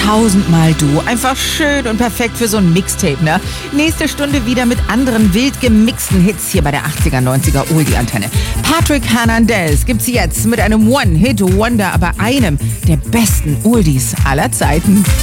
1000-mal Du. Einfach schön und perfekt für so ein Mixtape, ne? Nächste Stunde wieder mit anderen wild gemixten Hits hier bei der 80er, 90er Oldie-Antenne. Patrick Hernandez gibt's jetzt mit einem One-Hit-Wonder, aber einem der besten Oldies aller Zeiten.